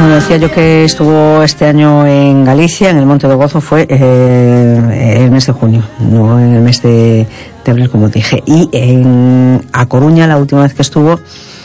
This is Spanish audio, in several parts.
Bueno, decía yo que estuvo este año en Galicia, en el Monte do Gozo, fue el mes de junio, no en el mes de abril, como dije. Y en A Coruña, la última vez que estuvo,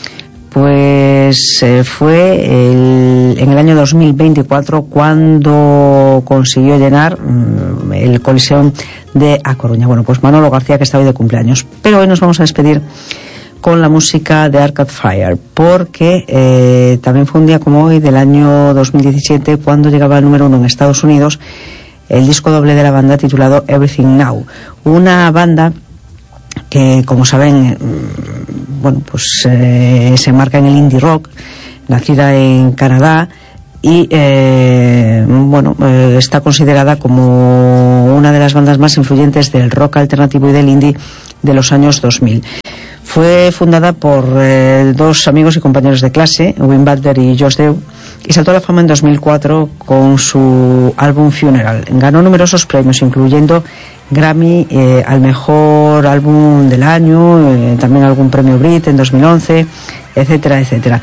pues fue en el año 2024, cuando consiguió llenar el Coliseo de A Coruña. Bueno, pues Manolo García, que está hoy de cumpleaños. Pero hoy nos vamos a despedir con la música de Arcade Fire, porque también fue un día como hoy del año 2017 cuando llegaba al número 1 en Estados Unidos el disco doble de la banda titulado Everything Now, una banda que, como saben, bueno, pues se enmarca en el indie rock, nacida en Canadá y bueno, está considerada como una de las bandas más influyentes del rock alternativo y del indie de los años 2000. Fue fundada por dos amigos y compañeros de clase, Wim Butler y Josh Dew, y saltó a la fama en 2004 con su álbum Funeral. Ganó numerosos premios, incluyendo Grammy al mejor álbum del año, también algún premio Brit en 2011, etcétera, etcétera.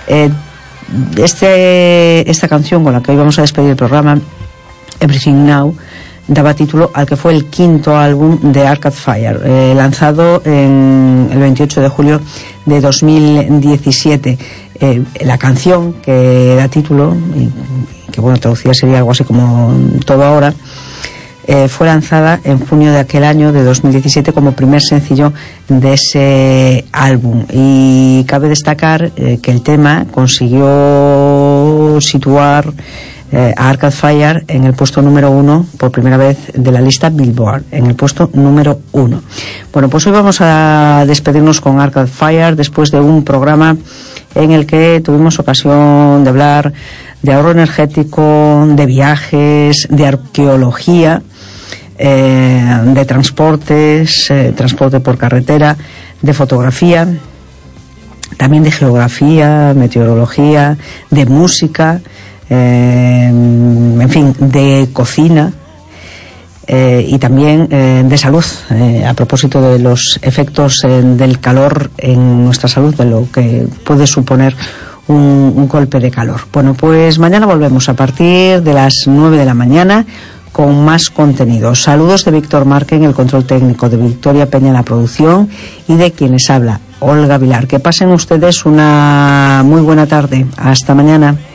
Esta canción con la que hoy vamos a despedir el programa, Everything Now, daba título al que fue el quinto álbum de Arcade Fire, lanzado el 28 de julio de 2017. La canción que da título, y que bueno, traducida sería algo así como Todo Ahora, fue lanzada en junio de aquel año de 2017 como primer sencillo de ese álbum. Y cabe destacar que el tema consiguió situar a Arcade Fire en el puesto número 1 por primera vez de la lista Billboard, en el puesto número 1. Bueno, pues hoy vamos a despedirnos con Arcade Fire después de un programa en el que tuvimos ocasión de hablar de ahorro energético, de viajes, de arqueología, de transportes, transporte por carretera, de fotografía, también de geografía, meteorología, de música, en fin, de cocina y también de salud, a propósito de los efectos del calor en nuestra salud, de lo que puede suponer un golpe de calor. Bueno, pues mañana volvemos a partir de las 9 de la mañana con más contenido. Saludos de Víctor Marque en el control técnico, de Victoria Peña en la producción y de quien les habla, Olga Vilar. Que pasen ustedes una muy buena tarde. Hasta mañana.